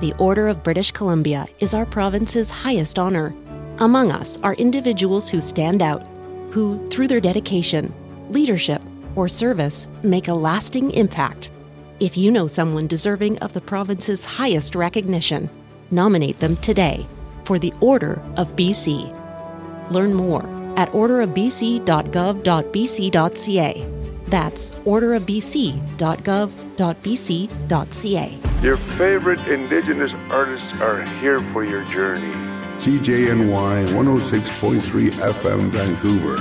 The Order of British Columbia is our province's highest honor. Among us are individuals who stand out, who, through their dedication, leadership, or service, make a lasting impact. If you know someone deserving of the province's highest recognition, nominate them today for the Order of BC. Learn more at orderofbc.gov.bc.ca. That's orderofbc.gov.bc.ca. Your favorite Indigenous artists are here for your journey. CJNY 106.3 FM Vancouver.